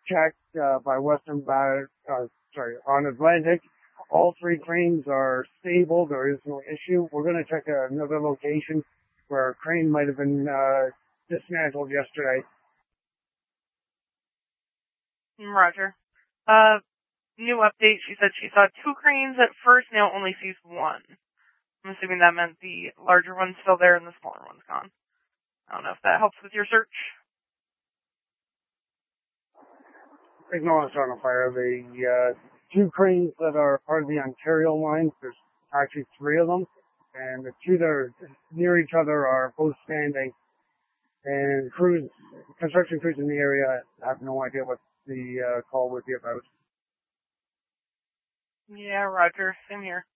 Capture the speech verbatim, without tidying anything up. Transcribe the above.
checked uh, by Western Bat, uh, sorry, on Atlantic. All three cranes are stable. There is no issue. We're going to check another location where a crane might have been uh, dismantled yesterday. Roger. Uh, new update. She said she saw two cranes at first, now only sees one. I'm assuming that meant the larger one's still there and the smaller one's gone. I don't know if that helps with your search. Acknowledged on fire. The uh, two cranes that are part of the Ontario line, there's actually three of them, and the two that are near each other are both standing. And crews, construction crews in the area have no idea what the uh, call would be about. Yeah, Roger. Same here.